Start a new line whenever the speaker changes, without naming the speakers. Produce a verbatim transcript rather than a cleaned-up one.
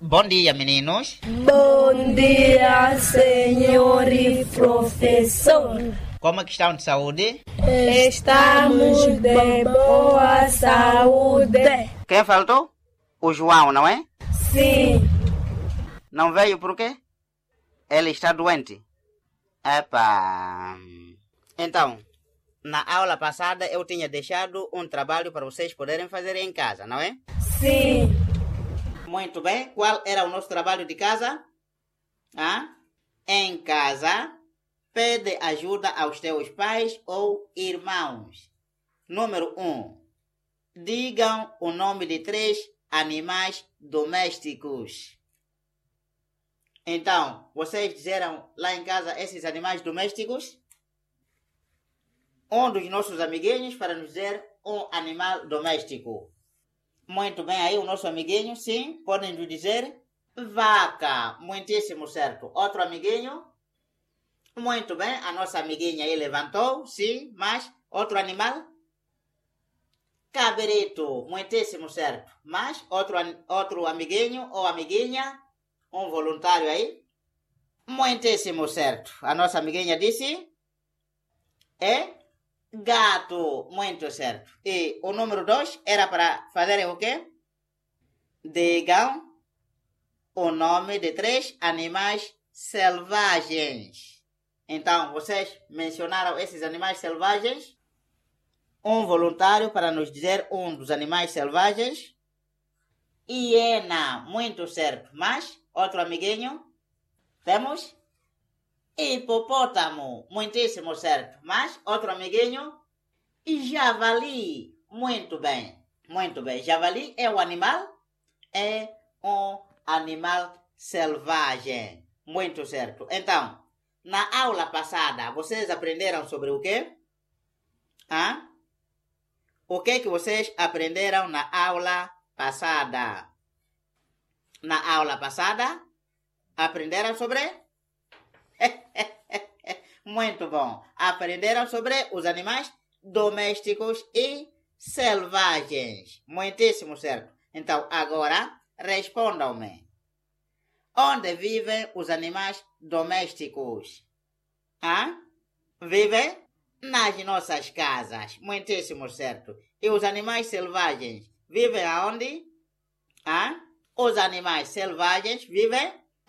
Bom dia, meninos.
Bom dia, senhor e professor.
Como é que estão de saúde?
Estamos de boa saúde.
Quem faltou? O João, não é?
Sim.
Não veio por quê? Ele está doente. Epa. Então, na aula passada eu tinha deixado um trabalho para vocês poderem fazer em casa, não é?
Sim.
Muito bem. Qual era o nosso trabalho de casa? Ah? Em casa, pede ajuda aos teus pais ou irmãos. Número um. Digam o nome de três animais domésticos. Então, vocês disseram lá em casa esses animais domésticos? Um dos nossos amiguinhos para nos dizer um animal doméstico. Muito bem, aí o nosso amiguinho, sim, podem nos dizer vaca. Muitíssimo certo. Outro amiguinho? Muito bem, a nossa amiguinha aí levantou, sim, mas outro animal? Cabrito. Muitíssimo certo. Mas outro, outro amiguinho ou amiguinha? Um voluntário aí? Muitíssimo certo. A nossa amiguinha disse? É? Gato. Muito certo. E o número dois era para fazerem o quê? Digam o nome de três animais selvagens. Então, vocês mencionaram esses animais selvagens? Um voluntário para nos dizer um dos animais selvagens? Hiena. Muito certo. Mas, outro amiguinho? Temos? Hipopótamo. Muitíssimo certo. Mas, outro amiguinho? Javali. Muito bem. Muito bem. Javali é um animal? É um animal selvagem. Muito certo. Então, na aula passada, vocês aprenderam sobre o quê? Hã? O que que vocês aprenderam na aula passada? Na aula passada, aprenderam sobre... Muito bom. Aprenderam sobre os animais domésticos e selvagens. Muitíssimo certo. Então, agora, respondam-me. Onde vivem os animais domésticos? Ah? Vivem nas nossas casas. Muitíssimo certo. E os animais selvagens vivem aonde? Ah? Os animais selvagens vivem